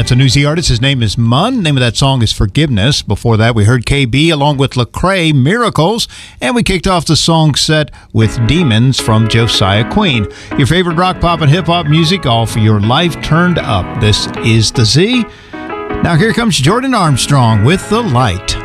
That's a New Z artist. His name is Munn. Name of that song is Forgiveness. Before that, we heard KB along with Lecrae, Miracles. And we kicked off the song set with Demons from Josiah Queen. Your favorite rock, pop, and hip-hop music, all for your life turned up. This is The Z. Now here comes Jordan Armstrong with The Light.